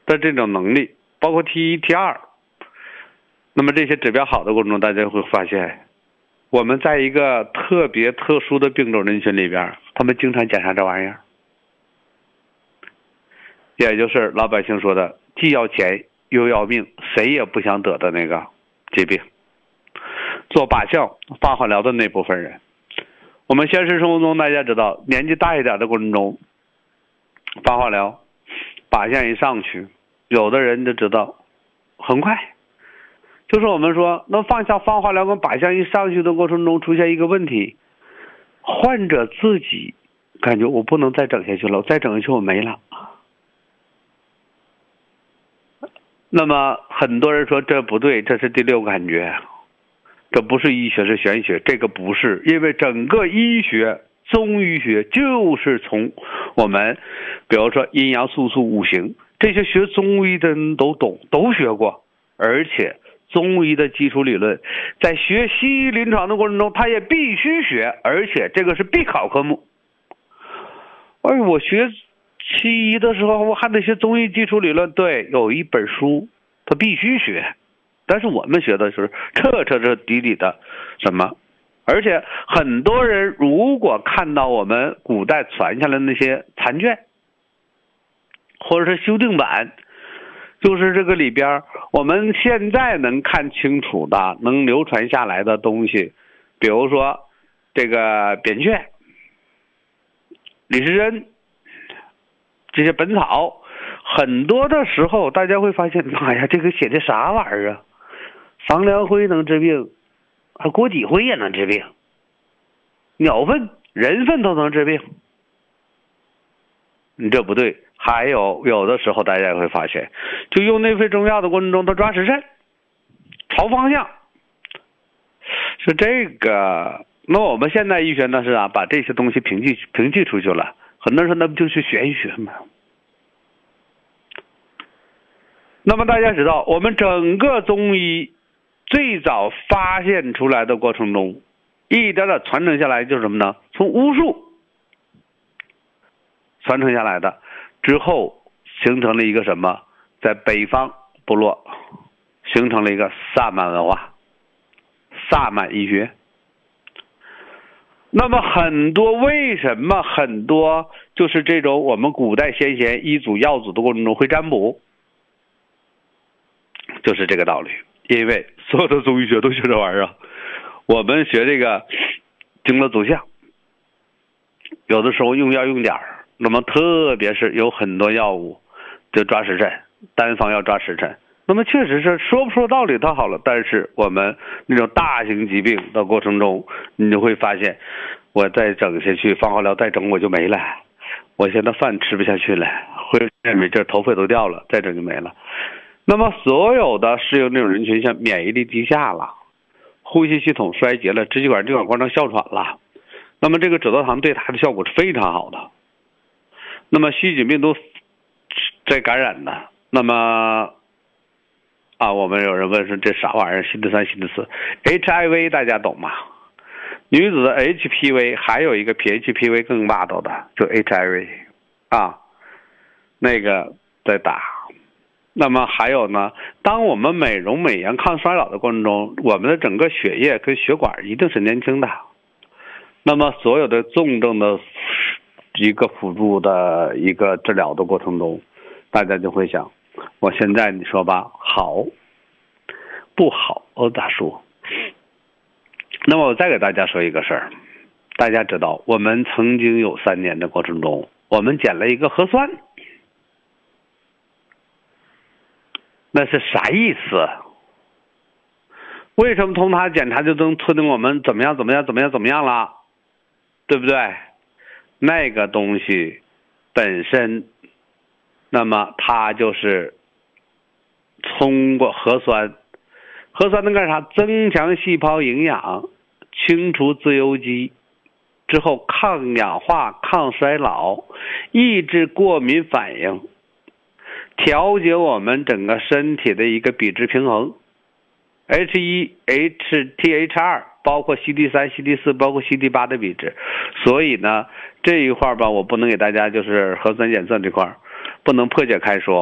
的这种能力，包括 T1、T2，那么这些指标好的过程中，大家会发现，我们在一个特别特殊的病种人群里边，他们经常检查这玩意儿，也就是老百姓说的既要钱又要命，谁也不想得的那个疾病。做靶向放化疗的那部分人，我们现实生活中大家知道，年纪大一点的过程中，放化疗靶向一上去，有的人就知道很快，就是我们说那放化疗跟靶向一上去的过程中出现一个问题，患者自己感觉我不能再整下去了，我再整下去我没了。那么很多人说这不对，这是第六感觉，这不是医学是玄学，这个不是，因为整个医学中医学就是从我们比如说阴阳素数五行，这些学中医的人都懂，都学过，而且中医的基础理论在学西医临床的过程中他也必须学，而且这个是必考科目。而我学西医的时候我还得学中医基础理论，对，有一本书他必须学，但是我们学的是彻底的什么，而且很多人如果看到我们古代传下来那些残卷或者是修订版，就是这个里边我们现在能看清楚的能流传下来的东西，比如说这个扁鹊、李时珍这些本草，很多的时候大家会发现，哎呀，这个写的啥玩意儿啊？房梁灰能治病，锅底灰也能治病，鸟粪、人粪都能治病，你这不对。还有的时候大家也会发现，就用内服中药的过程中，他抓时辰、朝方向，是这个。那我们现代医学呢是把这些东西平替出去了。很多人说那不就是玄学吗？那么大家知道，我们整个中医最早发现出来的过程中，一点点传承下来就是什么呢？从巫术传承下来的，之后形成了一个什么？在北方部落形成了一个萨满文化、萨满医学。那么为什么很多就是这种我们古代先贤医祖药祖的过程中会占卜，就是这个道理。因为所有的中医学都学这玩意儿，我们学这个经络走向，有的时候用药用点儿，那么特别是有很多药物就抓时辰，单方要抓时辰，那么确实是说不说道理它好了，但是我们那种大型疾病的过程中，你就会发现，我再整下去放化疗再整我就没了，我现在饭吃不下去了，会没劲，头发都掉了，再整就没了。那么所有的适应这种人群，像免疫力低下了，呼吸系统衰竭了，支气管过程哮喘了，那么这个止嗽糖对它的效果是非常好的。那么细菌病毒在感染的，那么我们有人问说这啥玩意儿？CD3、CD4 HIV 大家懂吗？女子的 HPV 还有一个比 HPV 更霸道的，就 HIV 那个在打。那么还有呢，当我们美容美颜抗衰老的过程中，我们的整个血液跟血管一定是年轻的。那么所有的重症的一个辅助的一个治疗的过程中，大家就会想，我现在你说吧，好不好我咋说？那么我再给大家说一个事儿，大家知道我们曾经有3年的过程中，我们检了一个核酸，那是啥意思？为什么从他检查就能确定我们怎么样了，对不对？那个东西本身，那么它就是通过核酸能干啥？增强细胞营养，清除自由基，之后抗氧化、抗衰老，抑制过敏反应，调节我们整个身体的一个比值平衡。H1、TH2 包括 CD3、CD4 包括 CD8 的比值。所以呢这一块吧，我不能给大家就是核酸检测这块不能破解开说。